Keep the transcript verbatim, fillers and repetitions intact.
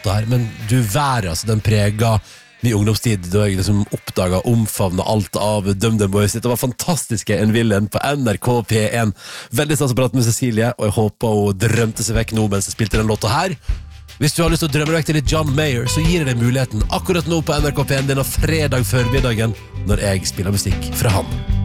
låta her, men du værer, altså, den preget min ungdomstid, da jeg liksom oppdaget og omfavnet alt av DumDum Boys. Det var fantastiske En Villen på N R K P en. Veldig stas å prate med Cecilie, og jeg håper hun drømte seg vekk nå mens jeg spilte den låta her. Hvis du har lyst til å drømme deg vekk til litt John Mayer, så gir jeg deg muligheten akkurat nå på N R K P en denne fredag formiddagen, når jeg spiller musikk fra han.